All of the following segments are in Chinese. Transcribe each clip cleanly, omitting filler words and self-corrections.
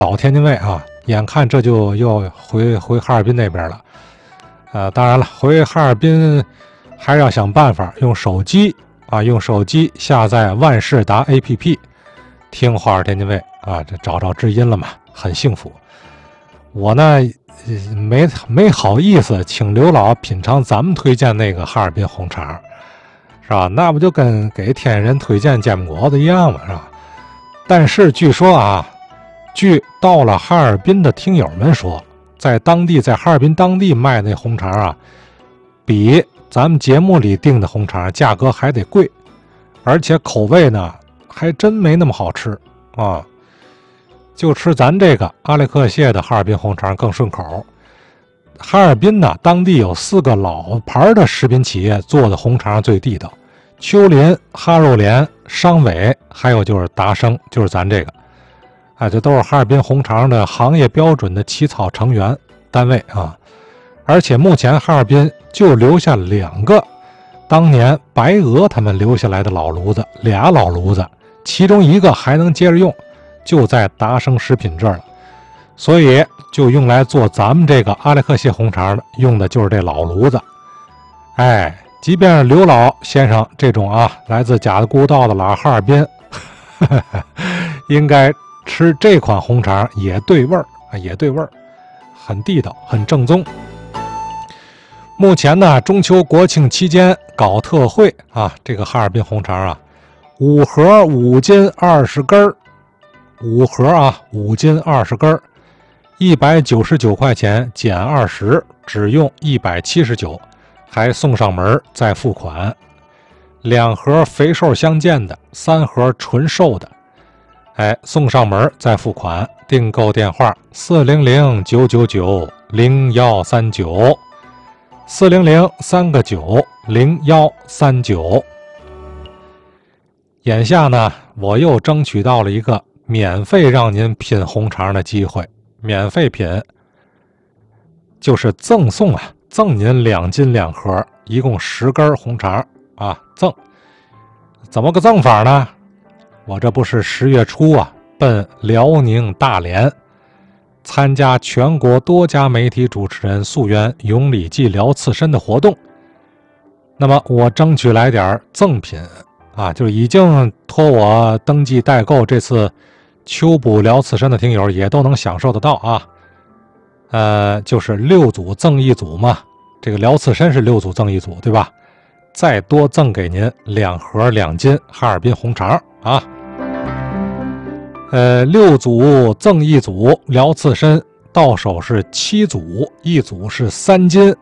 老天津卫啊，眼看这就要回哈尔滨那边了。当然了，回哈尔滨还是要想办法用手机下载万事达 APP 听花儿天津卫啊，这找着知音了嘛，很幸福。我呢没好意思请刘老品尝咱们推荐那个哈尔滨红肠，是吧？那不就跟给天津人推荐煎饼果子一样嘛，是吧？但是据说啊，据到了哈尔滨的听友们说，在哈尔滨当地卖那红肠啊，比咱们节目里订的红肠价格还得贵，而且口味呢还真没那么好吃啊。就吃咱这个阿列克谢的哈尔滨红肠更顺口。哈尔滨呢，当地有4个老牌的食品企业做的红肠最地道，丘林、哈肉联、商委，还有就是达生，就是咱这个。这都是哈尔滨红肠的行业标准的起草成员单位啊。而且目前哈尔滨就留下2个当年白俄他们留下来的老炉子，2老炉子，其中1个还能接着用，就在达生食品这儿了。所以就用来做咱们这个阿列克谢红肠的，用的就是这老炉子。即便是刘老先生这种来自贾子古道的老哈尔滨应该吃这款红肠也对味儿，很地道，很正宗。目前呢，中秋国庆期间搞特惠这个哈尔滨红肠5盒5斤20根，5盒5斤20根，199块钱减20，只用179，还送上门再付款。2盒肥瘦相间的，3盒纯瘦的，送上门再付款。订购电话400-999-0139。400-3个9-0139。眼下呢，我又争取到了一个免费让您品红肠的机会。免费品就是赠送赠您2斤2盒，一共10根红肠赠。怎么个赠法呢？我这不是10月初奔辽宁大连参加全国多家媒体主持人溯源永礼祭辽刺参的活动，那么我争取来点赠品就已经托我登记代购这次秋补辽刺参的听友也都能享受得到就是6组赠1组嘛，这个辽刺参是6组赠1组，对吧？再多赠给您2盒2斤哈尔滨红肠6组赠1组辽刺参，到手是7组，1组是3斤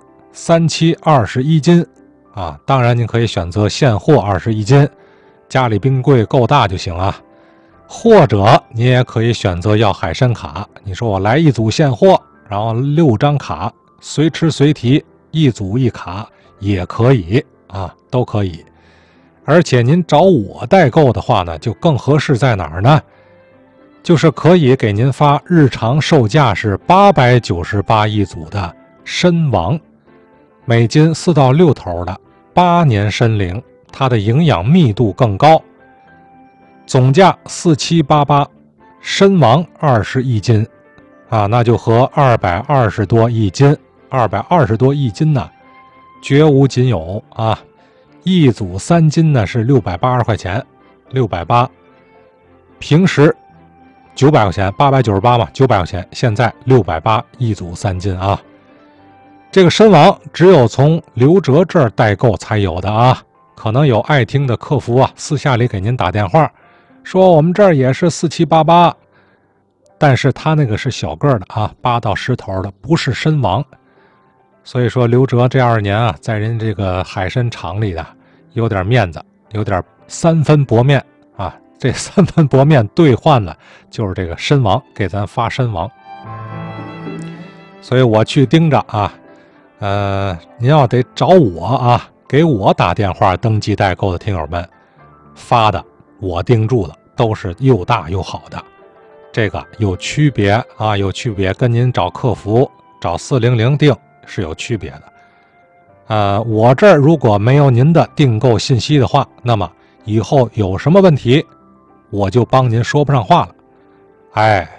，3、7、21斤当然您可以选择现货21斤，家里冰柜够大就行或者你也可以选择要海参卡，你说我来1组现货，然后6张卡，随吃随提，1组1卡也可以都可以。而且您找我代购的话呢，就更合适在哪儿呢？就是可以给您发日常售价是8981组的参王，每斤4到6头的8年参龄，它的营养密度更高，总价4788，参王21斤那就和220多1斤，220多1斤呢绝无仅有1组3斤呢是680块钱，680，平时900块钱，898嘛，900块钱，现在6801组3斤这个参王只有从刘哲这儿代购才有的可能有爱听的客服私下里给您打电话说我们这儿也是4788，但是他那个是小个的8到10头的，不是参王。所以说刘哲这2年在人这个海参厂里的有点面子，有点3分薄面这3分薄面兑换了就是这个参王，给咱发参王。所以我去盯着您要得找我给我打电话登记代购的听友们发的，我盯住了，都是又大又好的。这个有区别有区别，跟您找客服找400订是有区别的。我这儿如果没有您的订购信息的话，那么以后有什么问题我就帮您说不上话了。